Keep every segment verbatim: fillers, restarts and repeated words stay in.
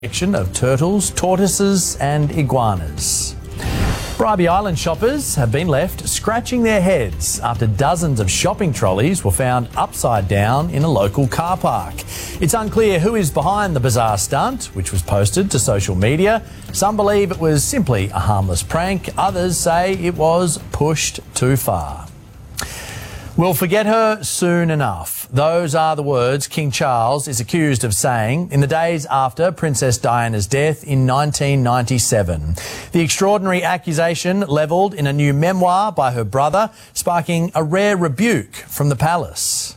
Collection of turtles, tortoises and iguanas. Bribie Island shoppers have been left scratching their heads after dozens of shopping trolleys were found upside down in a local car park. It's unclear who is behind the bizarre stunt, which was posted to social media. Some believe it was simply a harmless prank. Others say it was pushed too far. We'll forget her soon enough. Those are the words King Charles is accused of saying in the days after Princess Diana's death in nineteen ninety-seven. The extraordinary accusation levelled in a new memoir by her brother, sparking a rare rebuke from the palace.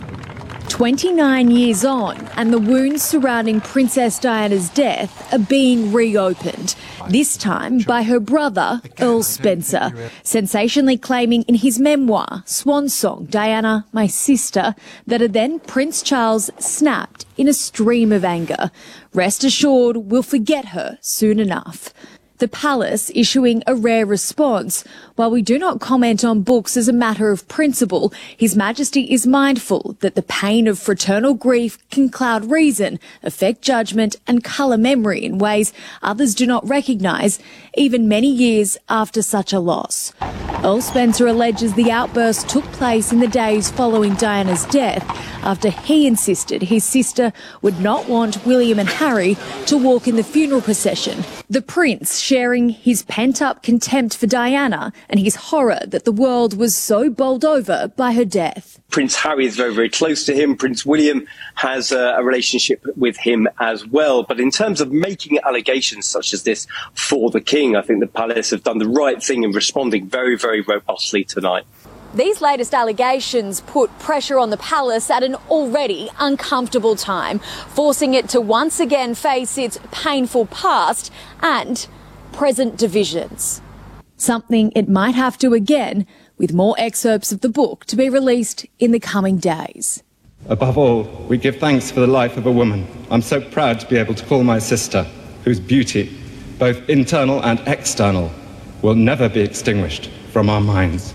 twenty-nine years on, and the wounds surrounding Princess Diana's death are being reopened, this time by her brother, Earl Spencer, sensationally claiming in his memoir, Swan Song, Diana, My Sister, that then Prince Charles snapped in a stream of anger. Rest assured, we'll forget her soon enough. The palace issuing a rare response. While we do not comment on books as a matter of principle, His Majesty is mindful that the pain of fraternal grief can cloud reason, affect judgment and colour memory in ways others do not recognise, even many years after such a loss. Earl Spencer alleges the outburst took place in the days following Diana's death after he insisted his sister would not want William and Harry to walk in the funeral procession. The Prince sharing his pent-up contempt for Diana and his horror that the world was so bowled over by her death. Prince Harry is very, very close to him. Prince William has a, a relationship with him as well. But in terms of making allegations such as this for the King, I think the palace have done the right thing in responding very, very robustly tonight. These latest allegations put pressure on the palace at an already uncomfortable time, forcing it to once again face its painful past and present divisions. Something it might have to again, with more excerpts of the book to be released in the coming days. Above all, we give thanks for the life of a woman. I'm so proud to be able to call my sister, whose beauty, both internal and external, will never be extinguished from our minds.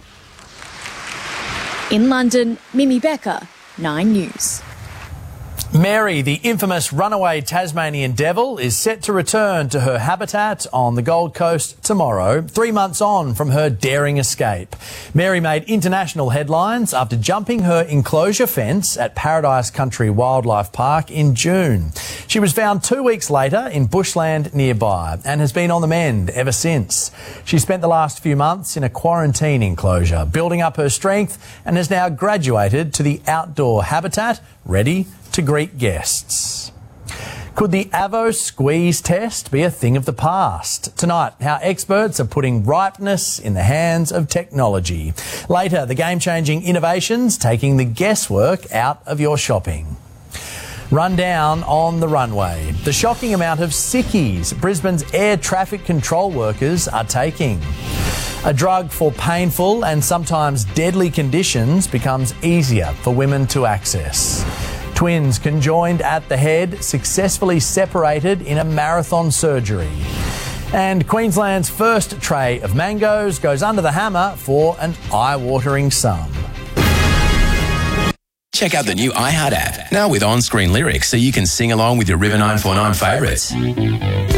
In London, Mimi Becker, Nine News. Mary, the infamous runaway Tasmanian devil, is set to return to her habitat on the Gold Coast tomorrow, three months on from her daring escape. Mary made international headlines after jumping her enclosure fence at Paradise Country Wildlife Park in June. She was found two weeks later in bushland nearby and has been on the mend ever since. She spent the last few months in a quarantine enclosure, building up her strength, and has now graduated to the outdoor habitat, ready to greet guests. Could the Avo squeeze test be a thing of the past? Tonight, how experts are putting ripeness in the hands of technology. Later, the game-changing innovations taking the guesswork out of your shopping. Rundown on the runway. The shocking amount of sickies Brisbane's air traffic control workers are taking. A drug for painful and sometimes deadly conditions becomes easier for women to access. Twins conjoined at the head, successfully separated in a marathon surgery. And Queensland's first tray of mangoes goes under the hammer for an eye-watering sum. Check out the new iHeart app, now with on-screen lyrics so you can sing along with your River nine four nine favourites.